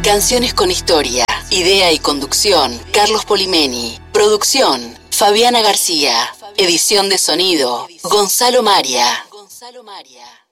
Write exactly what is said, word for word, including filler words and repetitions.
Canciones con historia. Idea y conducción, Carlos Polimeni. Producción, Fabiana García. Edición de sonido, Gonzalo Maria. Gonzalo Maria.